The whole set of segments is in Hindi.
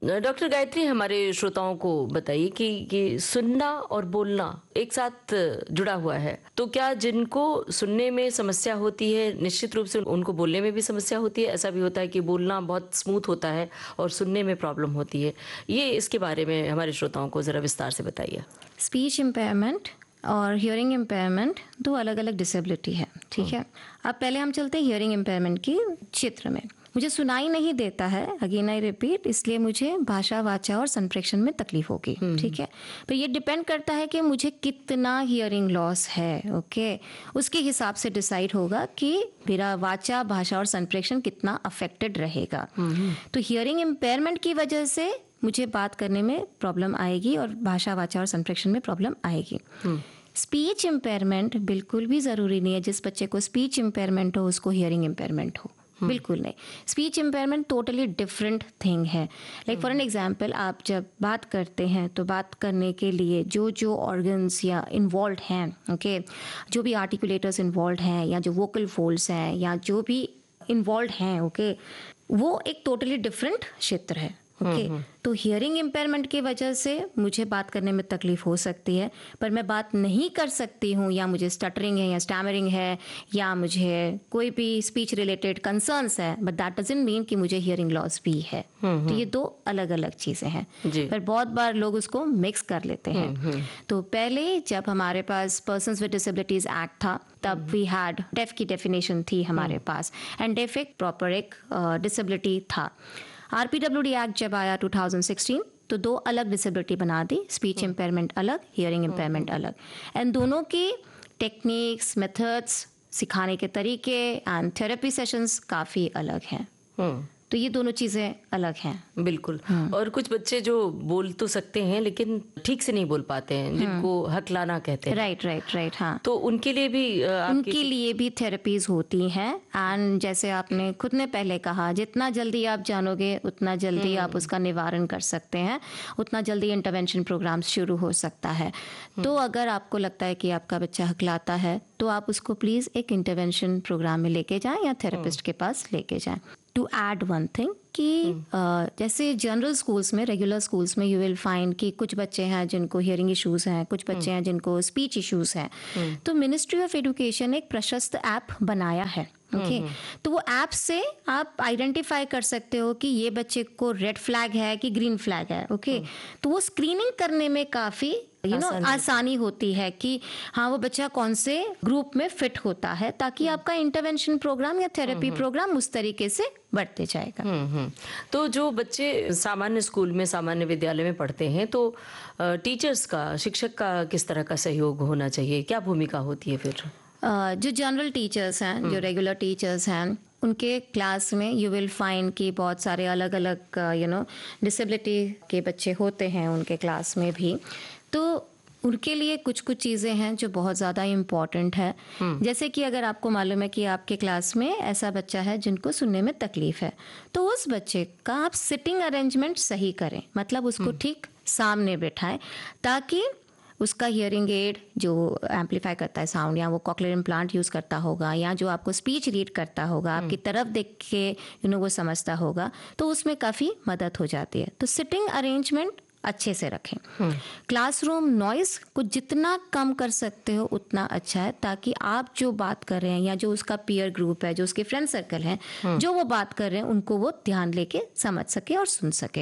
डॉक्टर गायत्री, हमारे श्रोताओं को बताइए कि सुनना और बोलना एक साथ जुड़ा हुआ है, तो क्या जिनको सुनने में समस्या होती है निश्चित रूप से उनको बोलने में भी समस्या होती है? ऐसा भी होता है कि बोलना बहुत स्मूथ होता है और सुनने में प्रॉब्लम होती है? ये इसके बारे में हमारे श्रोताओं को ज़रा विस्तार से बताइए। स्पीच इम्पेयरमेंट और हियरिंग इम्पेयरमेंट दो अलग अलग डिसेबिलिटी है, ठीक है। अब पहले हम चलते हैं हियरिंग इम्पेयरमेंट की क्षेत्र में। मुझे सुनाई नहीं देता है, अगेन आई रिपीट, इसलिए मुझे भाषा, वाचा और संप्रेषण में तकलीफ होगी, ठीक है। पर ये डिपेंड करता है कि मुझे कितना हियरिंग लॉस है, ओके। उसके हिसाब से डिसाइड होगा कि मेरा वाचा, भाषा और संप्रेषण कितना अफेक्टेड रहेगा। तो हियरिंग इम्पेयरमेंट की वजह से मुझे बात करने में प्रॉब्लम आएगी और भाषा, वाचा और संप्रेषण में प्रॉब्लम आएगी। स्पीच इम्पेयरमेंट बिल्कुल भी ज़रूरी नहीं है जिस बच्चे को स्पीच इम्पेयरमेंट हो उसको हियरिंग इम्पेयरमेंट हो, बिल्कुल नहीं। Speech impairment totally different thing है। लाइक फॉर एन एग्जांपल, आप जब बात करते हैं तो बात करने के लिए जो जो ऑर्गन्स या इन्वॉल्व हैं, ओके, जो भी आर्टिकुलेटर्स इन्वॉल्व हैं या जो वोकल फोल्ड्स हैं या जो भी इन्वॉल्व हैं, ओके, वो एक टोटली डिफरेंट क्षेत्र है, ओके। तो हियरिंग इम्पेयरमेंट की वजह से मुझे बात करने में तकलीफ हो सकती है, पर मैं बात नहीं कर सकती हूँ, या मुझे स्टटरिंग है या स्टैमरिंग है या मुझे कोई भी स्पीच रिलेटेड कंसर्न्स है, बट दैट डजंट मीन कि मुझे हियरिंग लॉस भी है। तो ये दो अलग अलग चीज़ें हैं, पर बहुत बार लोग उसको मिक्स कर लेते हैं। तो पहले जब हमारे पास पर्सन्स विद डिसेबिलिटीज एक्ट था तब वी हैड डेफ की डेफिनेशन थी हमारे पास, एंड डेफ एक प्रॉपर एक डिसेबिलिटी था। RPWD एक्ट जब आया 2016 तो दो अलग डिसेबिलिटी बना दी, स्पीच इम्पेयरमेंट अलग, हियरिंग इम्पेयरमेंट अलग, एंड दोनों की टेक्निक्स, मेथड्स, सिखाने के तरीके एंड थेरेपी सेशंस काफ़ी अलग हैं। तो ये दोनों चीज़ें अलग हैं। बिल्कुल। और कुछ बच्चे जो बोल तो सकते हैं लेकिन ठीक से नहीं बोल पाते हैं, जिनको हकलाना कहते हैं। राइट, हाँ। तो उनके लिए भी उनके लिए भी थेरेपीज होती हैं, एंड जैसे आपने खुद ने पहले कहा, जितना जल्दी आप जानोगे उतना जल्दी आप उसका निवारण कर सकते हैं, उतना जल्दी इंटरवेंशन प्रोग्राम शुरू हो सकता है। तो अगर आपको लगता है कि आपका बच्चा हकलाता है तो आप उसको प्लीज़ एक इंटरवेंशन प्रोग्राम में लेके जाएं या थेरेपिस्ट के पास लेके जाएं। टू ऐड वन थिंग कि जैसे जनरल स्कूल्स में, रेगुलर स्कूल्स में यू विल फाइंड कि कुछ बच्चे हैं जिनको हियरिंग इश्यूज़ हैं, कुछ बच्चे हैं जिनको स्पीच इश्यूज़ हैं। तो मिनिस्ट्री ऑफ एजुकेशन एक प्रशस्त ऐप बनाया है, ओके। तो वो ऐप से आप आइडेंटिफाई कर सकते हो कि ये बच्चे को रेड फ्लैग है कि ग्रीन फ्लैग है, ओके। तो वो स्क्रीनिंग करने में काफ़ी आसानी होती है कि हाँ वो बच्चा कौन से ग्रुप में फिट होता है, ताकि आपका इंटरवेंशन प्रोग्राम या थेरेपी प्रोग्राम उस तरीके से बढ़ते जाएगा। तो जो बच्चे सामान्य स्कूल में, सामान्य विद्यालय में पढ़ते हैं, तो टीचर्स का, शिक्षक का किस तरह का सहयोग होना चाहिए, क्या भूमिका होती है फिर? जो जनरल टीचर्स हैं, जो रेगुलर टीचर्स हैं, उनके क्लास में यू विल फाइंड कि बहुत सारे अलग अलग डिसेबिलिटी के बच्चे होते हैं उनके क्लास में भी। तो उनके लिए कुछ कुछ चीज़ें हैं जो बहुत ज़्यादा इम्पॉर्टेंट है। जैसे कि अगर आपको मालूम है कि आपके क्लास में ऐसा बच्चा है जिनको सुनने में तकलीफ है, तो उस बच्चे का आप सिटिंग अरेंजमेंट सही करें, मतलब उसको ठीक सामने बैठाएं, ताकि उसका हियरिंग एड जो एम्पलीफाई करता है साउंड, या वो कॉक्लियर इम्प्लांट यूज़ करता होगा, या जो आपको स्पीच रीड करता होगा, आपकी तरफ देख के वो समझता होगा, तो उसमें काफ़ी मदद हो जाती है। तो सिटिंग अरेंजमेंट अच्छे से रखें। क्लासरूम नॉइज़ को जितना कम कर सकते हो उतना अच्छा है, ताकि आप जो बात कर रहे हैं या जो उसका पीयर ग्रुप है, जो उसके फ्रेंड सर्कल हैं, जो वो बात कर रहे हैं उनको वो ध्यान लेके समझ सके और सुन सके।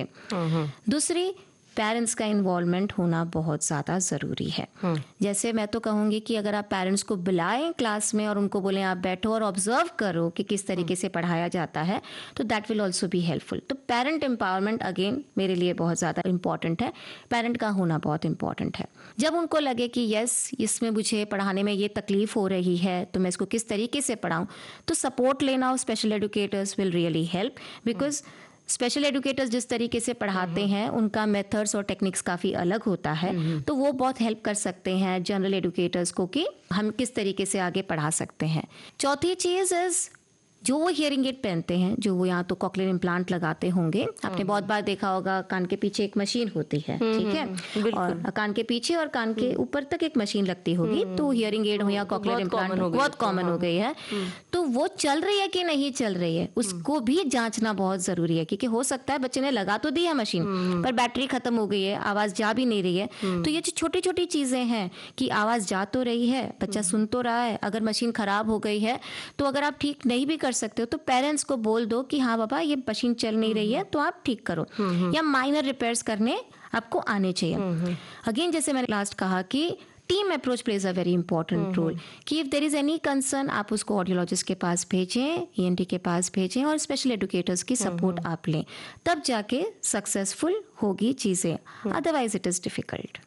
दूसरी, पेरेंट्स का इन्वॉल्वमेंट होना बहुत ज़्यादा ज़रूरी है। जैसे मैं तो कहूँगी कि अगर आप पेरेंट्स को बुलाएं क्लास में और उनको बोलें आप बैठो और ऑब्जर्व करो कि किस तरीके से पढ़ाया जाता है, तो that will also be helpful. तो पेरेंट एम्पावरमेंट अगेन मेरे लिए बहुत ज़्यादा इंपॉर्टेंट है, पेरेंट का होना बहुत इंपॉर्टेंट है। जब उनको लगे कि यस इसमें मुझे पढ़ाने में ये तकलीफ हो रही है, तो मैं इसको किस तरीके से पढ़ाऊँ, तो सपोर्ट लेना of special educators will really help, because special educators जिस तरीके से पढ़ाते हैं उनका मेथड्स और टेक्निक्स काफ़ी अलग होता है, तो वो बहुत हेल्प कर सकते हैं जनरल एजुकेटर्स को कि हम किस तरीके से आगे पढ़ा सकते हैं। चौथी चीज़ इज़ जो वो हियरिंग एड पहनते हैं, जो वो यहाँ तो कॉक्लियर इम्प्लांट लगाते होंगे, आपने बहुत बार देखा होगा कान के पीछे एक मशीन होती है, ठीक है, और कान के पीछे और कान के ऊपर तक एक मशीन लगती होगी, तो हियरिंग एड हो या कॉक्लियर इम्प्लांट बहुत कॉमन हो गई है। तो वो चल रही है कि नहीं चल रही है, उसको भी जांचना बहुत जरूरी है, क्योंकि हो सकता है बच्चे ने लगा तो दी है मशीन पर बैटरी खत्म हो गई है, आवाज जा भी नहीं रही है। तो ये छोटी छोटी चीजें हैं कि आवाज जा तो रही है, बच्चा सुन तो रहा है, अगर मशीन खराब हो गई है तो अगर आप ठीक नहीं भी कर सकते हो तो पेरेंट्स को बोल दो कि हाँ बाबा ये मशीन चल नहीं रही है तो आप ठीक करो, या माइनर रिपेयर्स करने आपको आने चाहिए। अगेन जैसे मैंने लास्ट कहा कि team approach plays a very important role, कि if there is any concern आप उसको ऑडियोलॉजिस्ट के पास भेजें, ENT के पास भेजें और स्पेशल एजुकेटर्स की सपोर्ट आप लें, तब जाके सक्सेसफुल होगी चीज़ें, अदरवाइज इट इज़ डिफिकल्ट।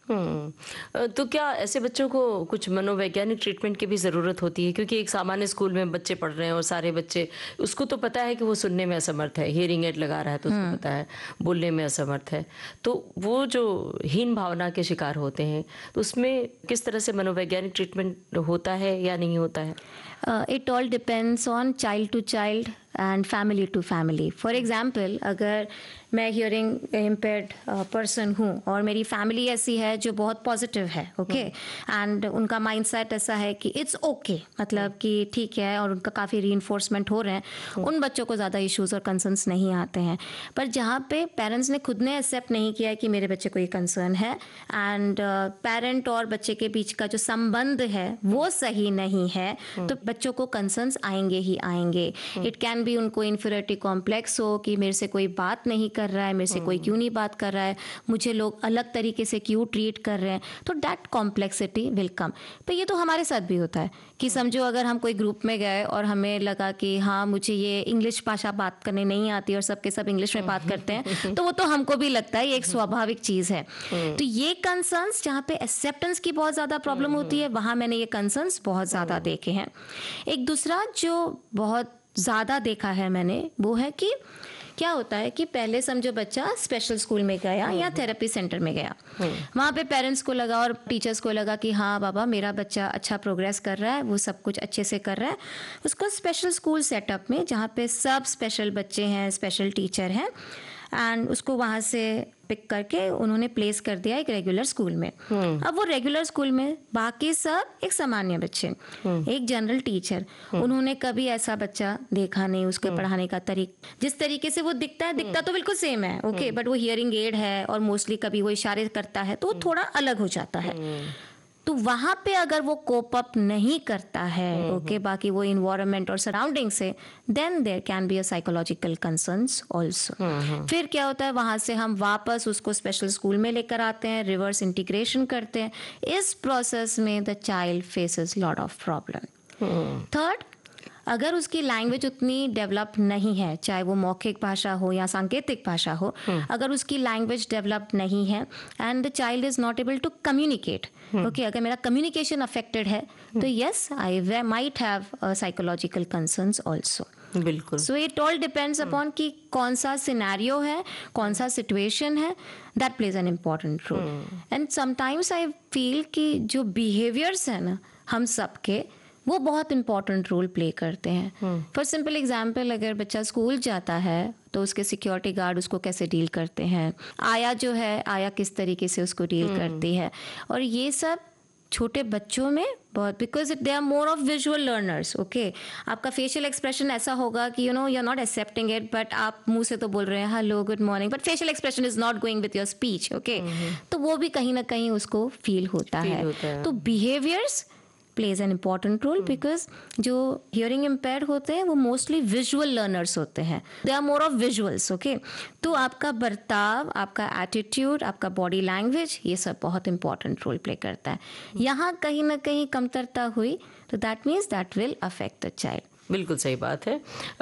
तो क्या ऐसे बच्चों को कुछ मनोवैज्ञानिक ट्रीटमेंट की भी ज़रूरत होती है? क्योंकि एक सामान्य स्कूल में बच्चे पढ़ रहे हैं और सारे बच्चे, उसको तो पता है कि वो सुनने में असमर्थ है, हियरिंग एड लगा रहा है तो उसको पता है बोलने में असमर्थ है, तो वो जो हीन भावना के शिकार होते हैं तो उसमें किस तरह से मनोवैज्ञानिक ट्रीटमेंट होता है या नहीं होता है? It all depends on child to child and family to family. For example, अगर मैं हियरिंग इम्पेयर्ड पर्सन हूँ और मेरी फैमिली ऐसी है जो बहुत पॉजिटिव है, ओके, एंड उनका माइंडसेट ऐसा है कि इट्स ओके, मतलब कि ठीक है, और उनका काफ़ी रीइंफोर्समेंट हो रहे हैं, उन बच्चों को ज़्यादा इश्यूज और कंसर्न्स नहीं आते हैं। पर जहाँ पे पेरेंट्स ने खुद ने एक्सेप्ट नहीं किया है कि मेरे बच्चे को ये कंसर्न है, एंड पेरेंट और बच्चे के बीच का जो संबंध है वो सही नहीं है, तो बच्चों को कंसर्न्स आएंगे ही आएंगे। इट कैन बी उनको इन्फीरियरिटी कॉम्प्लेक्स हो कि मेरे से कोई बात नहीं कर रहा है, मेरे से कोई क्यों नहीं बात कर रहा है, मुझे लोग अलग तरीके से क्यों ट्रीट कर रहे हैं, तो दैट कॉम्प्लेक्सिटी विल कम। तो ये तो हमारे साथ भी होता है कि समझो अगर हम कोई ग्रुप में गए और हमें लगा कि हाँ मुझे ये इंग्लिश भाषा बात करने नहीं आती और सबके सब इंग्लिश में बात करते हैं, तो वो तो हमको भी लगता है ये एक स्वाभाविक चीज़ है। तो ये कंसर्न्स जहाँ पे एक्सेप्टेंस की बहुत ज़्यादा प्रॉब्लम होती है, वहाँ मैंने ये कंसर्न्स बहुत ज़्यादा देखे हैं। एक दूसरा जो बहुत ज़्यादा देखा है मैंने, वो है कि क्या होता है कि पहले समझो बच्चा स्पेशल स्कूल में गया या थेरेपी सेंटर में गया, वहाँ पे पेरेंट्स को लगा और टीचर्स को लगा कि हाँ बाबा मेरा बच्चा अच्छा प्रोग्रेस कर रहा है, वो सब कुछ अच्छे से कर रहा है, उसको स्पेशल स्कूल सेटअप में जहाँ पे सब स्पेशल बच्चे हैं, स्पेशल टीचर हैं, एंड उसको वहाँ से पिक करके उन्होंने प्लेस कर दिया एक रेगुलर स्कूल में। अब वो रेगुलर स्कूल में बाकी सब एक सामान्य बच्चे, एक जनरल टीचर, उन्होंने कभी ऐसा बच्चा देखा नहीं, उसके पढ़ाने का जिस तरीके से वो दिखता तो बिल्कुल सेम है, ओके, बट वो हियरिंग एड है और मोस्टली कभी वो इशारे करता है तो वो थोड़ा अलग हो जाता है। तो वहां पे अगर वो कोप अप नहीं करता है, ओके, बाकी वो इन्वायरमेंट और सराउंडिंग से, then there can be a psychological concerns also. फिर क्या होता है, वहां से हम वापस उसको स्पेशल स्कूल में लेकर आते हैं, रिवर्स इंटीग्रेशन करते हैं। इस प्रोसेस में the child faces lot of problem. Third, अगर उसकी लैंग्वेज उतनी डेवलप नहीं है, चाहे वो मौखिक भाषा हो या सांकेतिक भाषा हो, अगर उसकी लैंग्वेज डेवलप नहीं है and the child is not able to communicate, okay, अगर मेरा कम्युनिकेशन अफेक्टेड है तो yes I might have psychological concerns also. बिल्कुल। So it all depends upon कि कौन सा सिनेरियो है, कौन सा सिचुएशन है, that plays an important role. And sometimes I feel कि जो बिहेवियर्स है ना हम सबके, वो बहुत इंपॉर्टेंट रोल प्ले करते हैं। फॉर सिंपल एग्जाम्पल, अगर बच्चा स्कूल जाता है तो उसके सिक्योरिटी गार्ड उसको कैसे डील करते हैं, आया जो है आया किस तरीके से उसको डील करती है, और ये सब छोटे बच्चों में बहुत, because they are more of visual learners, okay. आपका फेशियल एक्सप्रेशन ऐसा होगा कि you know you are not accepting it, but आप मुंह से तो बोल रहे हैं hello good morning, but facial expression is not going with your speech, okay. तो वो भी कहीं ना कहीं उसको फील होता है। तो behaviours plays an important role because जो hearing impaired होते हैं वो mostly visual learners होते हैं, they are more of visuals, okay। तो आपका बर्ताव, आपका attitude, आपका body language, ये सब बहुत important role play करता है। यहाँ कहीं ना कहीं कमतरता हुई तो that means that will affect the child। बिल्कुल सही बात है।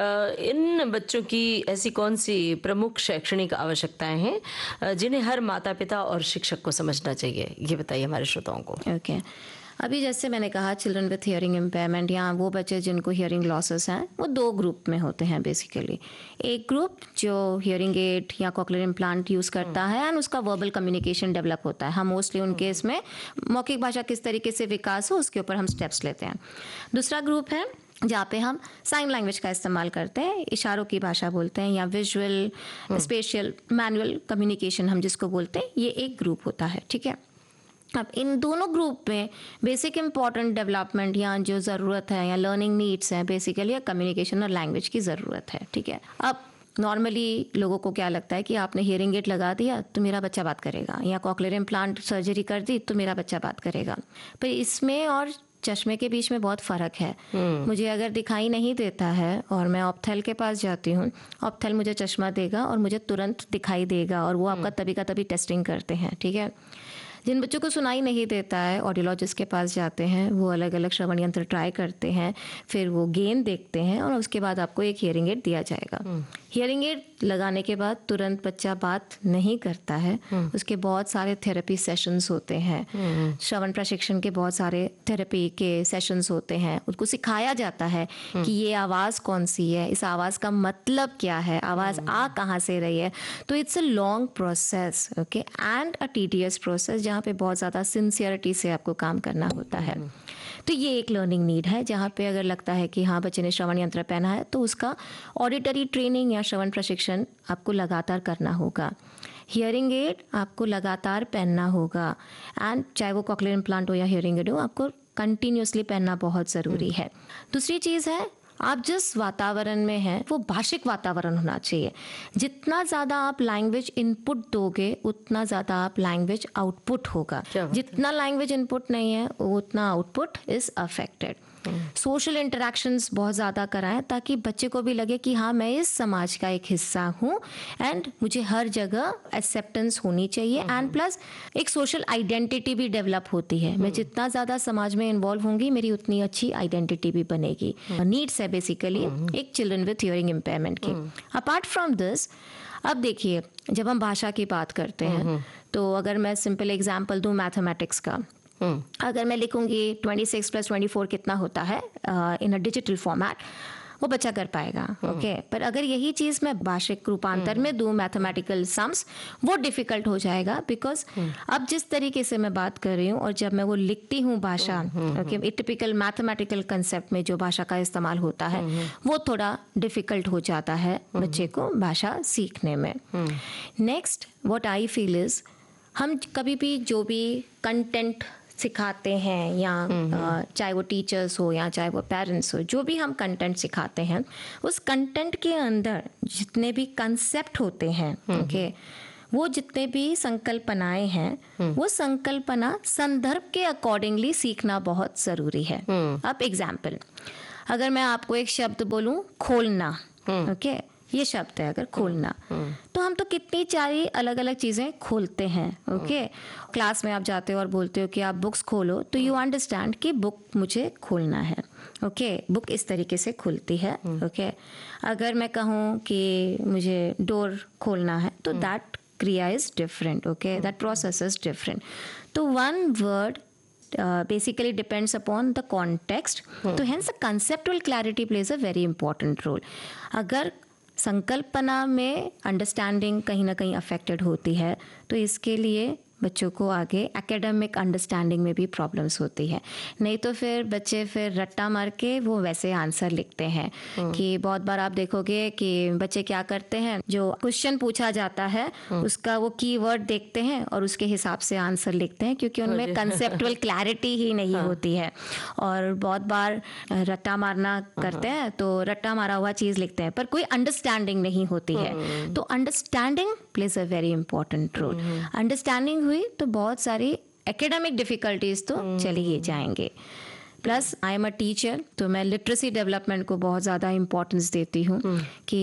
इन बच्चों की ऐसी कौन सी प्रमुख शैक्षणिक आवश्यकताएं हैं जिन्हें हर माता पिता और शिक्षक को समझना चाहिए, ये बताइए हमारे श्रोताओं को। ओके, अभी जैसे मैंने कहा चिल्ड्रन विथ हियरिंग इम्पेयरमेंट या वो बच्चे जिनको हियरिंग लॉसेस हैं वो 2 ग्रुप में होते हैं बेसिकली। एक ग्रुप जो हियरिंग एड या कॉक्लियर इम्प्लांट यूज़ करता है एंड उसका वर्बल कम्युनिकेशन डेवलप होता है। हम मोस्टली उनके इसमें मौखिक भाषा किस तरीके से विकास हो उसके ऊपर हम स्टेप्स लेते हैं। दूसरा ग्रुप है जहाँ पे हम साइन लैंग्वेज का इस्तेमाल करते हैं, इशारों की भाषा बोलते हैं या विजुअल स्पेशियल मैनुअल कम्युनिकेशन हम जिसको बोलते हैं, ये एक ग्रुप होता है। ठीक है, अब इन दोनों ग्रुप में बेसिक इंपॉर्टेंट डेवलपमेंट या जो ज़रूरत है या लर्निंग नीड्स हैं बेसिकली कम्युनिकेशन और लैंग्वेज की ज़रूरत है। ठीक है, अब नॉर्मली लोगों को क्या लगता है कि आपने हियरिंग एड लगा दिया तो मेरा बच्चा बात करेगा, या कॉक्लियर इम्प्लांट सर्जरी कर दी तो मेरा बच्चा बात करेगा। पर इसमें और चश्मे के बीच में बहुत फ़र्क है। मुझे अगर दिखाई नहीं देता है और मैं ऑप्थेल के पास जाती हूँ, ऑप्थेल मुझे चश्मा देगा और मुझे तुरंत दिखाई देगा और वो आपका तभी का तभी टेस्टिंग करते हैं। ठीक है, जिन बच्चों को सुनाई नहीं देता है ऑडियोलॉजिस्ट के पास जाते हैं, वो अलग अलग श्रवण यंत्र ट्राई करते हैं, फिर वो गेन देखते हैं और उसके बाद आपको एक हियरिंग एड दिया जाएगा। हियरिंग एड लगाने के बाद तुरंत बच्चा बात नहीं करता है, उसके बहुत सारे थेरेपी सेशंस होते हैं, श्रवण प्रशिक्षण के बहुत सारे थेरेपी के सेशंस होते हैं। उसको सिखाया जाता है कि ये आवाज़ कौन सी है, इस आवाज़ का मतलब क्या है, आवाज़ आ कहाँ से रही है। तो it's a long process, okay, and a tedious process जहाँ पे बहुत ज़्यादा सिंसियरिटी से आपको काम करना होता है। तो ये एक लर्निंग नीड है जहाँ पे अगर लगता है कि हाँ बच्चे ने श्रवण यंत्र पहना है तो उसका ऑडिटरी ट्रेनिंग या श्रवण प्रशिक्षण आपको लगातार करना होगा। हियरिंग एड आपको लगातार पहनना होगा, एंड चाहे वो कॉक्लियर इम्प्लांट हो या हियरिंग एड हो, आपको कंटिन्यूसली पहनना बहुत ज़रूरी है। दूसरी चीज़ है, आप जिस वातावरण में हैं वो भाषिक वातावरण होना चाहिए। जितना ज़्यादा आप लैंग्वेज इनपुट दोगे उतना ज़्यादा आप लैंग्वेज आउटपुट होगा। जितना लैंग्वेज इनपुट नहीं है उतना output is affected. Social interactions बहुत ज़्यादा कराएं ताकि बच्चे को भी लगे कि हाँ मैं इस समाज का एक हिस्सा हूँ एंड मुझे हर जगह एक्सेप्टेंस होनी चाहिए, एंड प्लस एक सोशल आइडेंटिटी भी डेवलप होती है। मैं जितना ज़्यादा समाज में इन्वॉल्व होंगी मेरी उतनी अच्छी आइडेंटिटी भी बनेगी। नीड्स है बेसिकली एक चिल्ड्रन विथ हियरिंग इम्पेयरमेंट की। अपार्ट फ्रॉम दिस, अब देखिए जब हम भाषा की बात करते हैं तो अगर मैं सिंपल एग्जाम्पल दूँ मैथमेटिक्स का, अगर मैं लिखूंगी 26 + 24 कितना होता है इन अ डिजिटल फॉर्मेट, वो बच्चा कर पाएगा। ओके, पर अगर यही चीज़ मैं भाषिक रूपांतर में दूँ मैथमेटिकल सम्स, वो डिफ़िकल्ट हो जाएगा। बिकॉज अब जिस तरीके से मैं बात कर रही हूँ और जब मैं वो लिखती हूँ भाषा, ओके, टिपिकल मैथमेटिकल कंसेप्ट में जो भाषा का इस्तेमाल होता है वो थोड़ा डिफ़िकल्ट हो जाता है बच्चे को भाषा सीखने में। Next what I feel is, हम कभी भी जो भी कंटेंट सिखाते हैं या चाहे वो टीचर्स हो या चाहे वो पेरेंट्स हो, जो भी हम कंटेंट सिखाते हैं उस कंटेंट के अंदर जितने भी कंसेप्ट होते हैं, ओके, वो जितने भी संकल्पनाएं हैं वो संकल्पना संदर्भ के अकॉर्डिंगली सीखना बहुत ज़रूरी है। अब एग्जाम्पल, अगर मैं आपको एक शब्द बोलूँ खोलना, ओके, ये शब्द है अगर खोलना, तो हम तो कितनी सारी अलग अलग चीज़ें खोलते हैं। ओके, क्लास में आप जाते हो और बोलते हो कि आप बुक्स खोलो, तो यू अंडरस्टैंड कि बुक मुझे खोलना है। ओके, बुक इस तरीके से खुलती है। ओके, अगर मैं कहूँ कि मुझे डोर खोलना है तो दैट क्रिया is different. Okay, that process is different. तो one word basically depends upon the context. तो hence the conceptual clarity plays a very important role. अगर संकल्पना में अंडरस्टैंडिंग कहीं ना कहीं अफेक्टेड होती है तो इसके लिए बच्चों को आगे एकेडमिक अंडरस्टैंडिंग में भी प्रॉब्लम्स होती है। नहीं तो फिर बच्चे फिर रट्टा मार के वो वैसे आंसर लिखते हैं कि बहुत बार आप देखोगे कि बच्चे क्या करते हैं, जो क्वेश्चन पूछा जाता है उसका वो कीवर्ड देखते हैं और उसके हिसाब से आंसर लिखते हैं, क्योंकि उनमें कंसेप्चुअल क्लैरिटी ही नहीं होती है। और बहुत बार रट्टा मारना करते हैं तो रट्टा मारा हुआ चीज़ लिखते हैं पर कोई अंडरस्टैंडिंग नहीं होती है। तो understanding plays a very important role. Understanding हुई तो बहुत सारी एकेडमिक डिफ़िकल्टीज तो चली ही जाएंगे। Plus I am a teacher, तो मैं लिटरेसी डेवलपमेंट को बहुत ज़्यादा इम्पोर्टेंस देती हूँ कि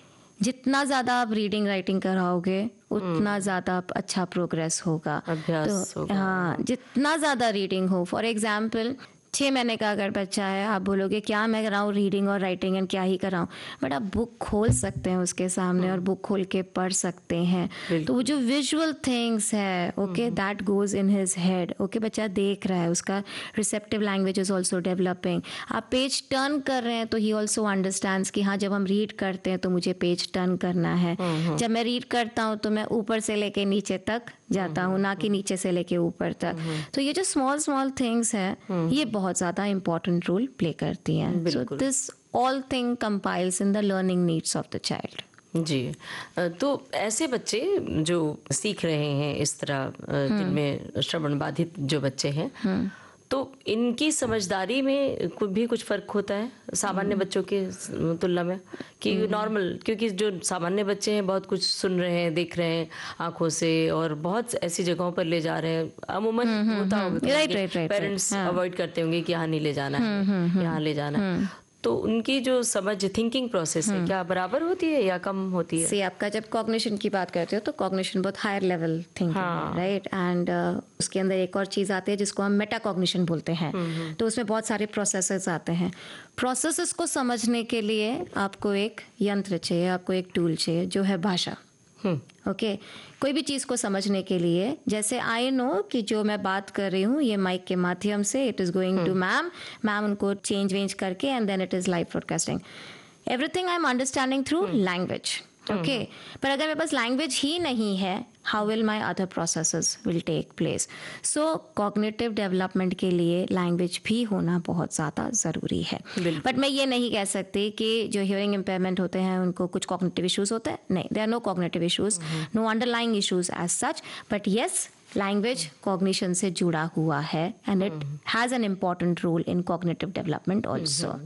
जितना ज़्यादा आप रीडिंग राइटिंग कराओगे उतना ज़्यादा अच्छा प्रोग्रेस होगा। अभ्यास तो होगा। हाँ, जितना ज़्यादा रीडिंग हो, फॉर एग्जाम्पल 6 महीने का अगर बच्चा है, आप बोलोगे क्या मैं कराऊँ रीडिंग और राइटिंग एंड क्या ही कराऊँ, बट आप बुक खोल सकते हैं उसके सामने और बुक खोल के पढ़ सकते हैं। तो वो जो विजुअल थिंग्स है, okay, that goes in his head. Okay, बच्चा देख रहा है, उसका receptive language is also developing. आप पेज टर्न कर रहे हैं तो ही ऑल्सो अंडरस्टैंड्स कि हाँ, जब हम रीड करते हैं तो मुझे पेज टर्न करना है। जब मैं रीड करता हूँ तो मैं ऊपर से लेके नीचे तक जाता हूँ, ना कि नीचे से लेके ऊपर तक। तो ये जो स्मॉल स्मॉल थिंग्स है, ये बहुत ज़्यादा इंपॉर्टेंट रोल प्ले करती हैं। So this all thing compiles in the learning needs of the child. जी, तो ऐसे बच्चे जो सीख रहे हैं इस तरह, जिनमें श्रवण बाधित जो बच्चे हैं, तो इनकी समझदारी में भी कुछ फ़र्क होता है सामान्य बच्चों के तुलना में, कि नॉर्मल, क्योंकि जो सामान्य बच्चे हैं बहुत कुछ सुन रहे हैं, देख रहे हैं आंखों से, और बहुत ऐसी जगहों पर ले जा रहे हैं। अमूमन होता होगा कि पेरेंट्स अवॉइड करते होंगे कि यहाँ नहीं ले जाना है, यहाँ ले जाना है। तो उनकी जो समझ, थिंकिंग प्रोसेस है, क्या बराबर होती है या कम होती है? से आपका जब कॉग्निशन की बात करते हो तो कॉग्निशन बहुत हायर लेवल थिंकिंग है, राइट? एंड उसके अंदर एक और चीज़ आती है जिसको हम मेटा कॉग्निशन बोलते हैं। तो उसमें बहुत सारे प्रोसेसेस आते हैं। प्रोसेसेस को समझने के लिए आपको एक यंत्र चाहिए, आपको एक टूल चाहिए, जो है भाषा। ओके, कोई भी चीज़ को समझने के लिए, जैसे आई नो कि जो मैं बात कर रही हूँ ये माइक के माध्यम से it is going to ma'am उनको चेंज वेंज करके and then it is live broadcasting. Everything I am understanding through language. Okay, पर अगर मेरे पास लैंग्वेज ही नहीं है, how will my other processes will take place? So cognitive development के लिए लैंग्वेज भी होना बहुत ज़्यादा ज़रूरी है। बट मैं ये नहीं कह सकती कि जो हियरिंग इम्पेयरमेंट होते हैं उनको कुछ कॉग्निटिव इश्यूज होते हैं। नहीं, there are no cognitive issues, no underlying issues as such, but yes, language cognition से जुड़ा हुआ है and it has an important role in cognitive development also.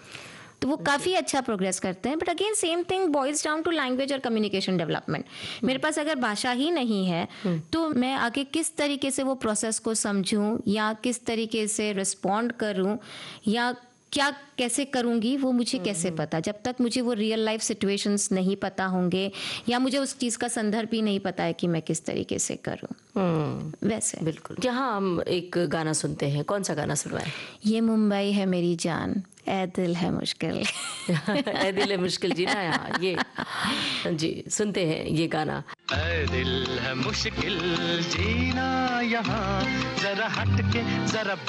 तो वो काफ़ी अच्छा प्रोग्रेस करते हैं। But again same thing boils down to language और कम्युनिकेशन डेवलपमेंट। मेरे पास अगर भाषा ही नहीं है तो मैं आगे किस तरीके से वो प्रोसेस को समझूं या किस तरीके से रिस्पॉन्ड करूं या क्या कैसे करूंगी, वो मुझे कैसे पता, जब तक मुझे वो रियल लाइफ सिचुएशंस नहीं पता होंगे या मुझे उस चीज़ का संदर्भ भी नहीं पता है कि मैं किस तरीके से करूं। वैसे बिल्कुल। यहाँ हम एक गाना सुनते हैं, कौन सा गाना सुनवाएं? ये मुंबई है मेरी जान, ए दिल है मुश्किल। ए दिल है मुश्किल जीना यहाँ, ये जी सुनते हैं ये गाना। ए दिल है मुश्किल जीना यहाँ, जरा हट के जरा